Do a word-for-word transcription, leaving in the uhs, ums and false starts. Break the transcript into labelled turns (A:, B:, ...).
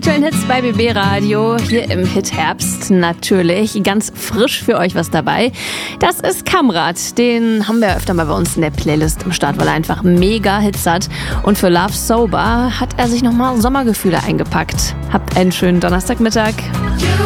A: Schönen Hits bei B B Radio, hier im Hit-Herbst natürlich. Ganz frisch für euch was dabei. Das ist Kamrat, den haben wir öfter mal bei uns in der Playlist im Start, weil er einfach mega Hits hat. Und für Love Sober hat er sich nochmal Sommergefühle eingepackt. Habt einen schönen Donnerstagmittag.